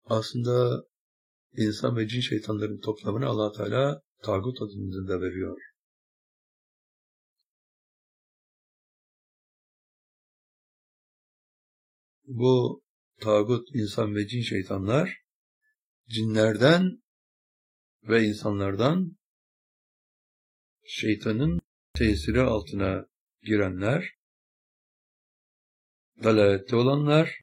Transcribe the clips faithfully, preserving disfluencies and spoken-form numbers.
Aslında insan ve cin şeytanların toplamını Allah Teala tağut adında veriyor. Bu tağut, insan ve cin şeytanlar cinlerden ve insanlardan şeytanın tesiri altına girenler, dalalette olanlar,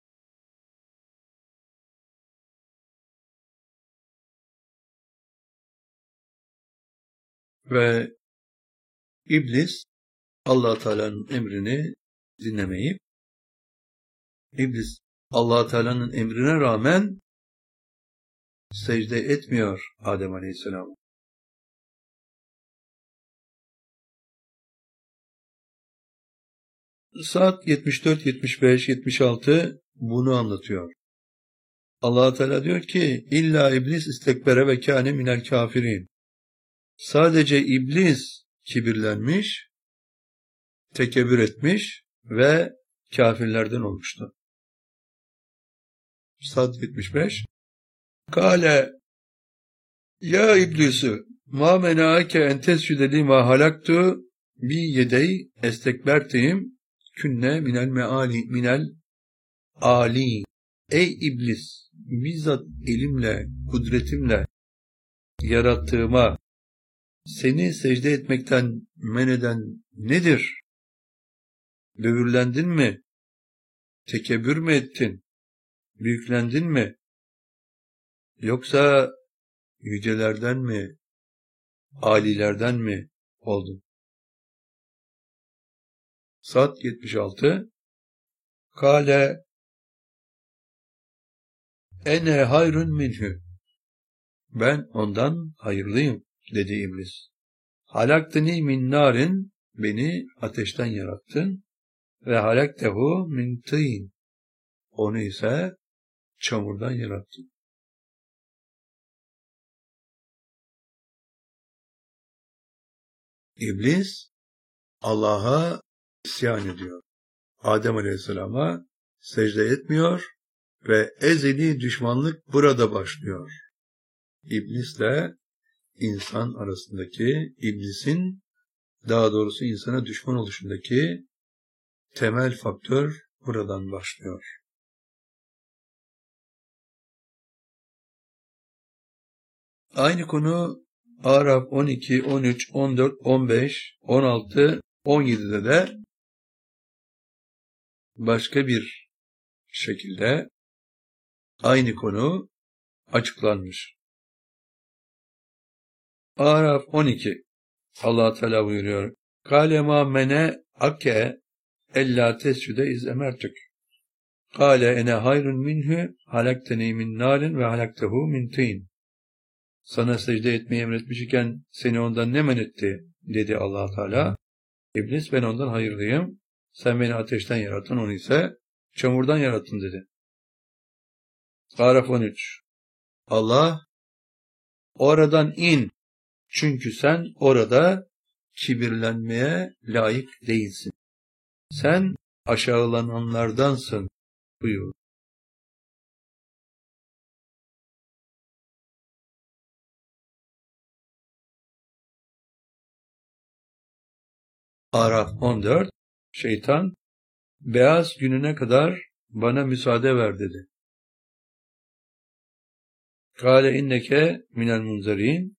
ve iblis Allah Teala'nın emrini dinlemeyip, iblis Allah Teala'nın emrine rağmen secde etmiyor Adem Aleyhisselam. Saat yetmiş dört, yetmiş beş, yetmiş altı bunu anlatıyor. Allah Teala diyor ki illa iblis istekbere ve kâne minel kafirin. Sadece iblis kibirlenmiş, tekebbür etmiş ve kafirlerden olmuştu. Saat yetmiş beş. Kale ya iblisi ma menâke en tescüde lima halaktu bi yedey estekberteyim künne minel meali minel ali. Ey iblis, bizzat elimle, kudretimle yarattığıma seni secde etmekten men eden nedir? Böbürlendin mi? Tekebbür mü ettin? Büyüklendin mi? Yoksa yücelerden mi, alilerden mi oldun? Saat yetmiş altı. Kale ene hayrun minhü. Ben ondan hayırlıyım, dedi iblis. Halakteni min narin, beni ateşten yarattın ve halaktehu min tîn, onu ise çamurdan yarattın. İblis Allah'a isyan ediyor. Adem Aleyhisselam'a secde etmiyor ve ezeli düşmanlık burada başlıyor. İblisle insan arasındaki, iblisin daha doğrusu insana düşman oluşundaki temel faktör buradan başlıyor. Aynı konu Araf on iki, on üç, on dört, on beş, on altı, on yedide de başka bir şekilde aynı konu açıklanmış. Araf on iki. Allah Teala buyuruyor. Kâle mâ mene akke ellâ tescüde iz emertük. Kâle ene hayrun minhü halakteni min nârin ve halaktehu min tîn. Sana secde etmeyi emretmiş iken seni ondan ne men etti? Dedi Allah Teala. İblis ben ondan hayırlıyım. Sen beni ateşten yarattın, onu ise çamurdan yarattın dedi. Araf on üç. Allah oradan in. Çünkü sen orada kibirlenmeye layık değilsin. Sen aşağılananlardansın buyur. Araf on dört. Şeytan beyaz gününe kadar bana müsaade ver dedi. Kâle inneke minel munzerin.